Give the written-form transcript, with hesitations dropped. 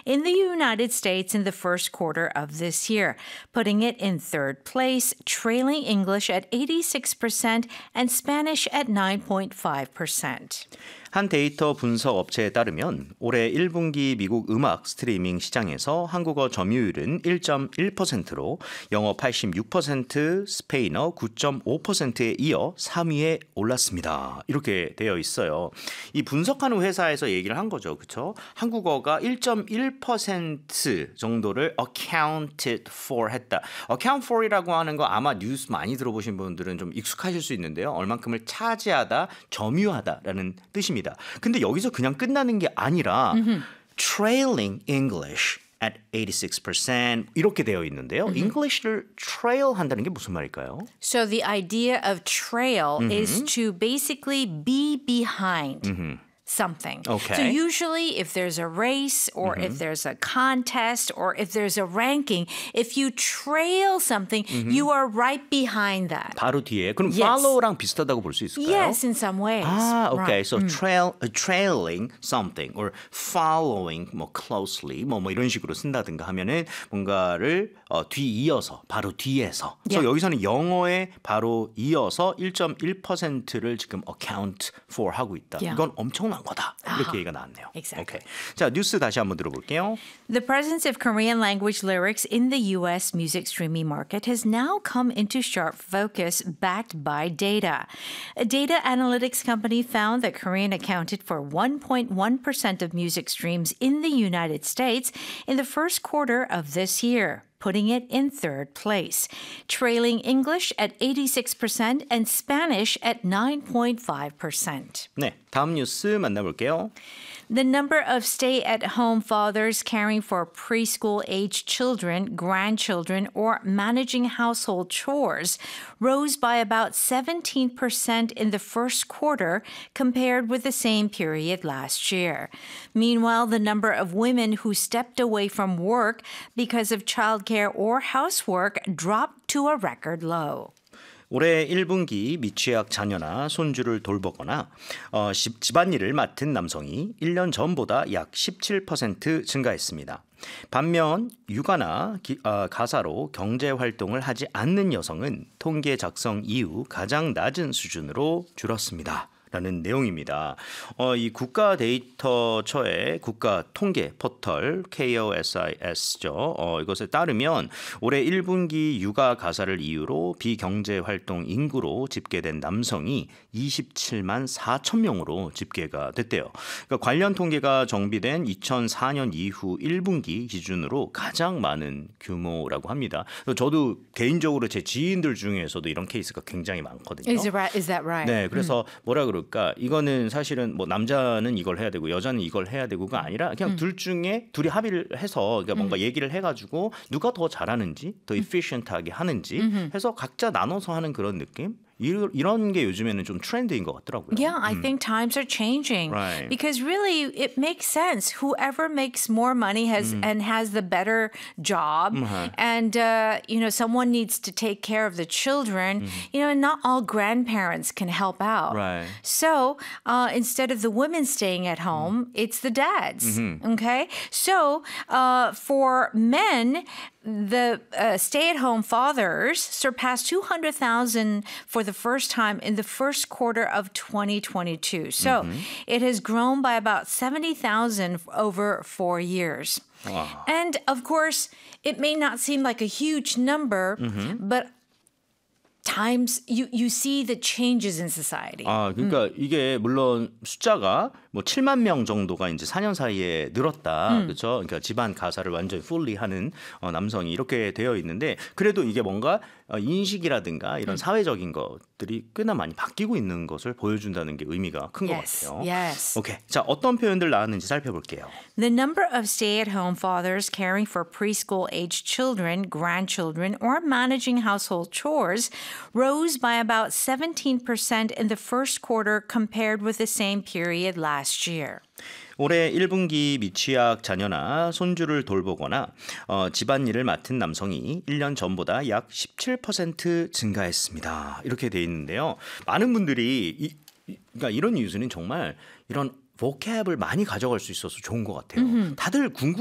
in the United States in the first quarter of this year, putting it in third place, trailing English at 86% and Spanish at 9.5%. 한 데이터 분석 업체에 따르면 올해 1분기 미국 음악 스트리밍 시장에서 한국어 점유율은 1.1%로 영어 86%, 스페인어 9.5%에 이어 3위에 올랐습니다. 이렇게 되어 있어요. 이 분석하는 회사에서 얘기를 한 거죠. 그렇죠? 한국어가 1.1% 정도를 accounted for 했다. account for이라고 하는 거 아마 뉴스 많이 들어보신 분들은 좀 익숙하실 수 있는데요. 얼만큼을 차지하다, 점유하다라는 뜻입니다. 근데 여기서 그냥 끝나는 게 아니라 trailing English at 86% 이렇게 되어 있는데요. English를 trail 한다는 게 무슨 말일까요? So the idea of trail is to basically be behind. Something. Okay. So usually if there's a race or if there's a contest or if there's a ranking, if you trail something, you are right behind that. 바로 뒤에. 그럼 Yes. follow랑 비슷하다고 볼 수 있을까요? Yes, in some ways. Ah, okay. Right. So trailing something or following more closely 뭐 이런 식으로 쓴다든가 하면은 뭔가를 뒤이어서 바로 뒤에서. Yeah. 그래서 여기서는 영어에 바로 이어서 1.1%를 지금 account for 하고 있다. Yeah. 이건 엄청난 거다. 이렇게 얘기가 나왔네요. Exactly. Okay. 자, 뉴스 다시 한번 들어볼게요. The presence of Korean language lyrics in the U.S. music streaming market has now come into sharp focus, backed by data. A data analytics company found that Korean accounted for 1.1% of music streams in the United States in the first quarter of this year, putting it in third place, trailing English at 86% and Spanish at 9.5%. 네, 다음 뉴스 만나볼게요. The number of stay-at-home fathers caring for preschool-age children, grandchildren, or managing household chores rose by about 17% in the first quarter compared with the same period last year. Meanwhile, the number of women who stepped away from work because of childcare or housework dropped to a record low. 올해 1분기 미취학 자녀나 손주를 돌보거나 집안일을 맡은 남성이 1년 전보다 약 17% 증가했습니다. 반면 육아나 가사로 경제활동을 하지 않는 여성은 통계 작성 이후 가장 낮은 수준으로 줄었습니다. 라는 내용입니다. 이 국가 데이터처의 국가 통계 포털 KOSIS죠. 이것에 따르면 올해 1분기 육아 가사를 이유로 비경제 활동 인구로 집계된 남성이 27만 4천 명으로 집계가 됐대요. 그러니까 관련 통계가 정비된 2004년 이후 1분기 기준으로 가장 많은 규모라고 합니다. 저도 개인적으로 제 지인들 중에서도 이런 케이스가 굉장히 많거든요. Is that right? 네, 그래서 뭐라 그럴까? 이거는 사실은 뭐 남자는 이걸 해야 되고 여자는 이걸 해야 되고가 아니라 그냥 둘 중에 둘이 합의를 해서 그러니까 뭔가 얘기를 해가지고 누가 더 잘하는지 더 efficient하게 하는지 해서 각자 나눠서 하는 그런 느낌? 이런 게 요즘에는 좀 트렌드인 것 같더라고요. Yeah, I think times are changing. Right. Because really, it makes sense. Whoever makes more money and has the better job, and someone needs to take care of the children. And not all grandparents can help out. Right. So instead of the women staying at home, it's the dads. Okay. So for men, the stay-at-home fathers surpassed 200,000 for the first time in the first quarter of 2022. So it has grown by about 70,000 over 4 years. Wow. And of course, it may not seem like a huge number, but times you see the changes in society. 그러니까 이게 물론 숫자가 뭐 7만 명 정도가 이제 4년 사이에 늘었다. 그렇죠? 그러니까 집안 가사를 완전히 fully 하는 남성이 이렇게 되어 있는데 그래도 이게 뭔가 인식이라든가 이런 사회적인 것들이 꽤나 많이 바뀌고 있는 것을 보여준다는 게 의미가 큰 것 같아요. Yes. 오케이. 자, 어떤 표현들 나왔는지 살펴볼게요. The number of stay-at-home fathers caring for preschool-aged children, grandchildren, or managing household chores rose by about 17% in the first quarter compared with the same period last year. 올해 1분기 미취학 자녀나 손주를 돌보거나 집안일을 맡은 남성이 1년 전보다 약 17% 증가했습니다. 이렇게 돼 있는데요. 많은 분들이 그러니까 이런 뉴스는 정말 이런 vocab을 많이 가져갈 수 있어서 좋은 것 같아요. 다들 궁금